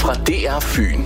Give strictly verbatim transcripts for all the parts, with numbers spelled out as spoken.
fra D R Fyn.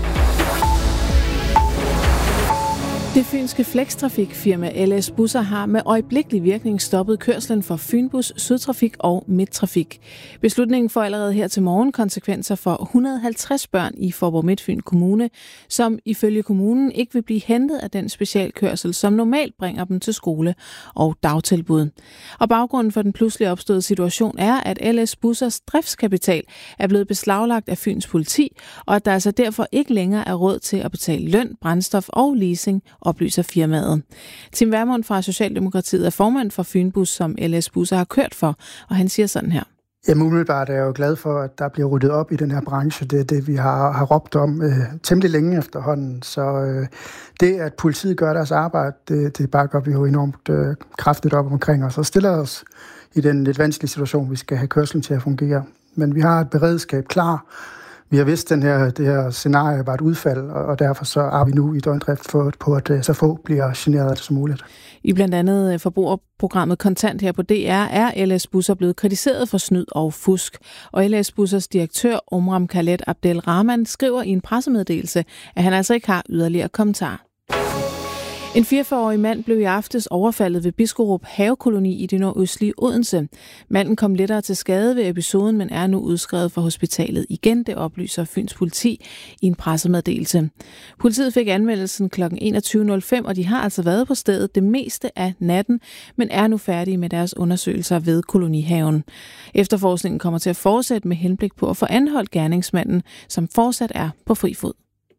Det fynske flextrafikfirma L S Busser har med øjeblikkelig virkning stoppet kørslen for Fynbus, Sydtrafik og Midttrafik. Beslutningen får allerede her til morgen konsekvenser for et hundrede og halvtreds børn i Faaborg Midtfyn Kommune, som ifølge kommunen ikke vil blive hentet af den specialkørsel, som normalt bringer dem til skole og dagtilbud. Og baggrunden for den pludselig opståede situation er, at L S Bussers driftskapital er blevet beslaglagt af Fyns politi, og at der altså derfor ikke længere er råd til at betale løn, brændstof og leasing, oplyser firmaet. Tim Vermund fra Socialdemokratiet er formand for Fynbus, som L S Busser har kørt for, og han siger sådan her. Jamen umiddelbart er jeg jo glad for, at der bliver ryddet op i den her branche. Det er det, vi har, har råbt om øh, temmelig længe efterhånden. Så øh, det, at politiet gør deres arbejde, det, det bakker vi jo enormt øh, kraftigt op omkring os og stiller os i den lidt vanskelige situation, vi skal have kørslen til at fungere. Men vi har et beredskab klar. Vi har vidst, at her, det her scenarie var et udfald, og derfor så er vi nu i døgndrift for, på, at så få bliver generet af det som muligt. I blandt andet forbrugerprogrammet Kontant her på D R er L S Busser blevet kritiseret for snyd og fusk. Og L S Bussers direktør Omram Khaled Abdelrahman skriver i en pressemeddelelse, at han altså ikke har yderligere kommentarer. En fireogfyrre-årig mand blev i aftes overfaldet ved Biskerup Havekoloni i det nordøstlige Odense. Manden kom lettere til skade ved episoden, men er nu udskrevet fra hospitalet igen, det oplyser Fyns politi i en pressemeddelelse. Politiet fik anmeldelsen kl. enogtyve nul fem, og de har altså været på stedet det meste af natten, men er nu færdige med deres undersøgelser ved kolonihaven. Efterforskningen kommer til at fortsætte med henblik på at få anholdt gerningsmanden, som fortsat er på fri fod.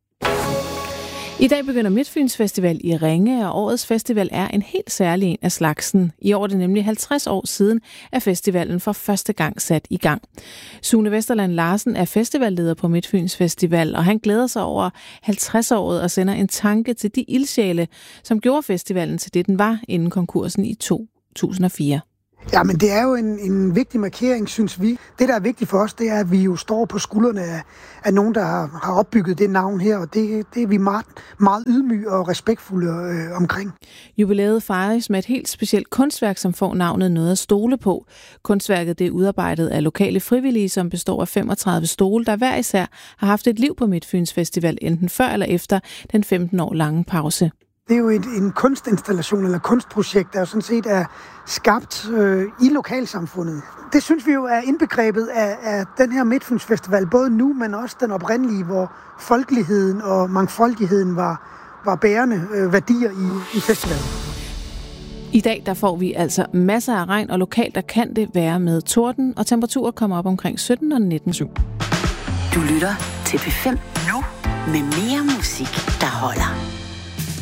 I dag begynder Midtfyns Festival i Ringe, og årets festival er en helt særlig en af slagsen. I år er det nemlig halvtreds år siden, at festivalen for første gang sat i gang. Sune Vesterland Larsen er festivalleder på Midtfyns Festival, og han glæder sig over halvtreds-året og sender en tanke til de ildsjæle, som gjorde festivalen til det, den var inden konkursen i to tusind og fire. Ja, men det er jo en, en vigtig markering, synes vi. Det, der er vigtigt for os, det er, at vi jo står på skuldrene af, af nogen, der har, har opbygget det navn her, og det, det er vi meget, meget ydmyge og respektfulde øh, omkring. Jubilæet fejres med et helt specielt kunstværk, som får navnet Noget at stole på. Kunstværket det er udarbejdet af lokale frivillige, som består af femogtredive stole, der hver især har haft et liv på Midtfyns Festival, enten før eller efter den femten år lange pause. Det er jo et, en kunstinstallation eller kunstprojekt, der jo sådan set er skabt øh, i lokalsamfundet. Det synes vi jo er indbegrebet af, af den her Midtfyns Festival, både nu, men også den oprindelige, hvor folkeligheden og mangfoldigheden var, var bærende øh, værdier i, i festivalen. I dag der får vi altså masser af regn, og lokalt der kan det være med torden, og temperaturer kommer op omkring sytten og nitten komma syv. Du lytter til P fem nu med mere musik, der holder.